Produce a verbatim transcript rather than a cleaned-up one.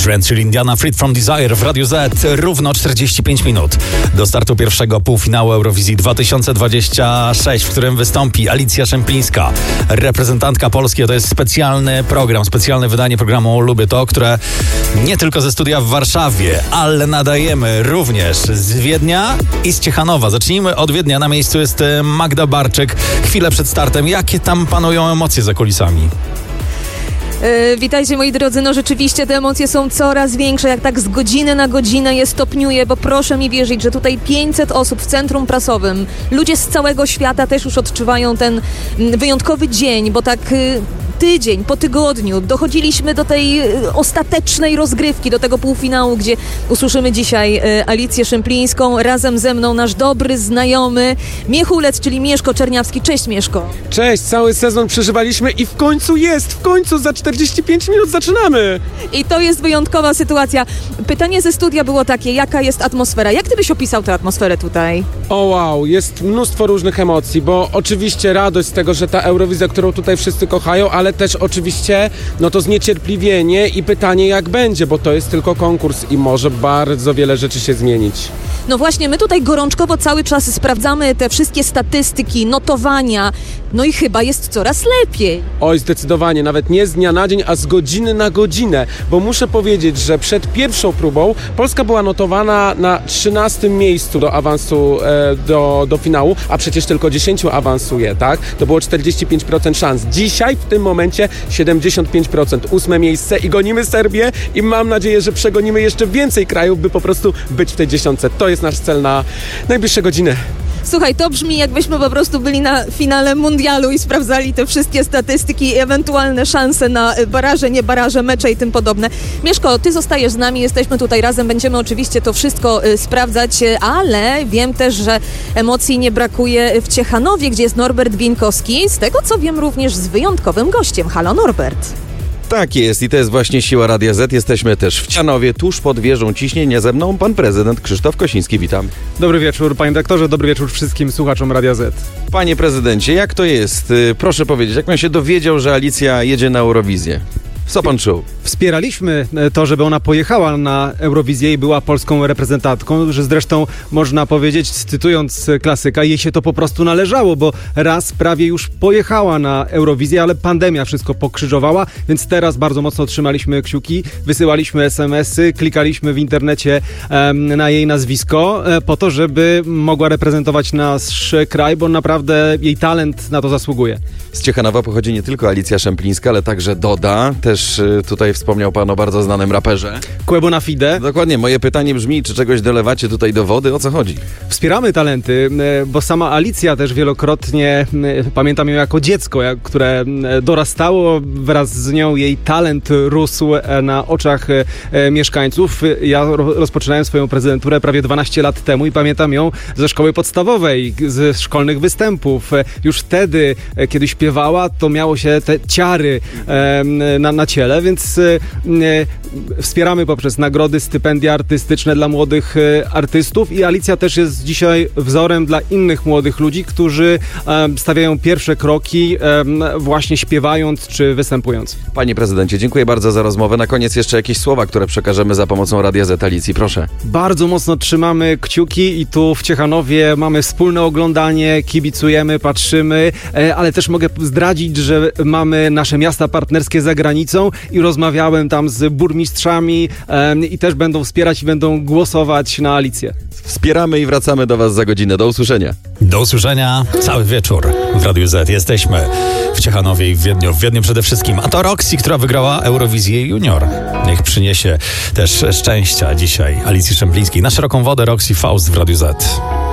Trend, czyli Indiana Freed from Desire w Radiu Z. Równo czterdzieści pięć minut do startu pierwszego półfinału Eurowizji dwa tysiące dwudziestego szóstego, w którym wystąpi Alicja Szemplińska, reprezentantka Polski. To jest specjalny program, specjalne wydanie programu Lubię To, które nie tylko ze studia w Warszawie, ale nadajemy również z Wiednia i z Ciechanowa. Zacznijmy od Wiednia. Na miejscu jest Magda Barczyk. Chwilę przed startem. Jakie tam panują emocje za kulisami? Yy, witajcie moi drodzy, no rzeczywiście te emocje są coraz większe, jak tak z godziny na godzinę je stopniuje, bo proszę mi wierzyć, że tutaj pięćset osób w centrum prasowym, ludzie z całego świata też już odczuwają ten wyjątkowy dzień, bo tak yy, tydzień po tygodniu dochodziliśmy do tej yy, ostatecznej rozgrywki, do tego półfinału, gdzie usłyszymy dzisiaj yy, Alicję Szemplińską, razem ze mną nasz dobry znajomy Miechulec, czyli Mieszko Czerniawski. Cześć Mieszko. Cześć, cały sezon przeżywaliśmy i w końcu jest, w końcu za czterdzieści pięć minut zaczynamy. I to jest wyjątkowa sytuacja. Pytanie ze studia było takie, jaka jest atmosfera? Jak ty byś opisał tę atmosferę tutaj? O wow, jest mnóstwo różnych emocji, bo oczywiście radość z tego, że ta Eurowizja, którą tutaj wszyscy kochają, ale też oczywiście no to zniecierpliwienie i pytanie jak będzie, bo to jest tylko konkurs i może bardzo wiele rzeczy się zmienić. No właśnie, my tutaj gorączkowo cały czas sprawdzamy te wszystkie statystyki, notowania, no i chyba jest coraz lepiej. Oj, zdecydowanie, nawet nie z dnia na dzień, a z godziny na godzinę, bo muszę powiedzieć, że przed pierwszą próbą Polska była notowana na trzynastym miejscu do awansu e, do, do finału, a przecież tylko dziesięciu awansuje, tak? To było czterdzieści pięć procent szans. Dzisiaj w tym momencie siedemdziesiąt pięć procent, ósme miejsce i gonimy Serbię i mam nadzieję, że przegonimy jeszcze więcej krajów, by po prostu być w tej dziesiątce. To jest nasz cel na najbliższe godziny. Słuchaj, to brzmi jakbyśmy po prostu byli na finale mundialu i sprawdzali te wszystkie statystyki i ewentualne szanse na baraże, nie baraże, mecze i tym podobne. Mieszko, ty zostajesz z nami, jesteśmy tutaj razem, będziemy oczywiście to wszystko y, sprawdzać, ale wiem też, że emocji nie brakuje w Ciechanowie, gdzie jest Norbert Bieńkowski, z tego co wiem również z wyjątkowym gościem. Halo Norbert. Tak jest i to jest właśnie siła Radia Z. Jesteśmy też w Ciechanowie, tuż pod wieżą ciśnienia. Ze mną pan prezydent Krzysztof Kosiński. Witam. Dobry wieczór, panie doktorze, dobry wieczór wszystkim słuchaczom Radia Z. Panie prezydencie, jak to jest? Proszę powiedzieć, jak pan się dowiedział, że Alicja jedzie na Eurowizję? Co pan czuł? Wspieraliśmy to, żeby ona pojechała na Eurowizję i była polską reprezentantką, że zresztą można powiedzieć, cytując klasyka, jej się to po prostu należało, bo raz prawie już pojechała na Eurowizję, ale pandemia wszystko pokrzyżowała, więc teraz bardzo mocno trzymaliśmy kciuki, wysyłaliśmy es em esy, klikaliśmy w internecie um, na jej nazwisko um, po to, żeby mogła reprezentować nasz kraj, bo naprawdę jej talent na to zasługuje. Z Ciechanowa pochodzi nie tylko Alicja Szemplińska, ale także Doda. Też y, tutaj wspomniał pan o bardzo znanym raperze. Quo Bona Fide. Dokładnie. Moje pytanie brzmi, czy czegoś dolewacie tutaj do wody? O co chodzi? Wspieramy talenty, bo sama Alicja też wielokrotnie, pamiętam ją jako dziecko, które dorastało, wraz z nią jej talent rósł na oczach mieszkańców. Ja rozpoczynałem swoją prezydenturę prawie dwanaście lat temu i pamiętam ją ze szkoły podstawowej, ze szkolnych występów. Już wtedy, kiedy śpiewała, to miało się te ciary na, na ciele, więc e, wspieramy poprzez nagrody, stypendia artystyczne dla młodych e, artystów i Alicja też jest dzisiaj wzorem dla innych młodych ludzi, którzy e, stawiają pierwsze kroki e, właśnie śpiewając czy występując. Panie prezydencie, dziękuję bardzo za rozmowę. Na koniec jeszcze jakieś słowa, które przekażemy za pomocą Radia Z Alicji. Proszę. Bardzo mocno trzymamy kciuki i tu w Ciechanowie mamy wspólne oglądanie, kibicujemy, patrzymy, e, ale też mogę zdradzić, że mamy nasze miasta partnerskie za granicą i rozmawiałem tam z burmistrzami um, i też będą wspierać i będą głosować na Alicję. Wspieramy i wracamy do was za godzinę. Do usłyszenia. Do usłyszenia cały wieczór w Radiu Z. Jesteśmy w Ciechanowie i w Wiedniu. W Wiedniu przede wszystkim. A to Roxy, która wygrała Eurowizję Junior. Niech przyniesie też szczęścia dzisiaj Alicji Szemplińskiej. Na szeroką wodę Roxy Faust w Radiu Z.